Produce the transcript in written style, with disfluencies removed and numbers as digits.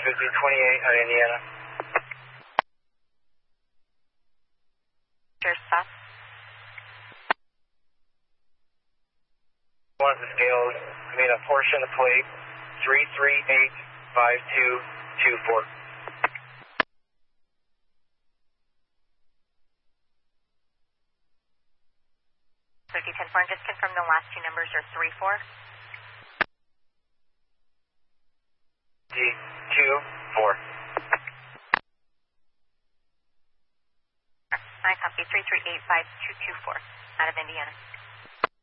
28 on Indiana. Sure, stop. One of the scales, a portion of the plate, 3385224. 3010-4, and just confirm the last two numbers are 34. D24. I copy 3385224 out of Indiana.